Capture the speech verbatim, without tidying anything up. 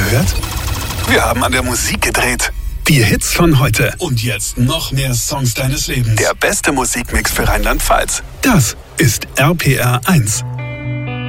gehört? Wir haben an der Musik gedreht. Die Hits von heute. Und jetzt noch mehr Songs deines Lebens. Der beste Musikmix für Rheinland-Pfalz. Das ist R P R eins.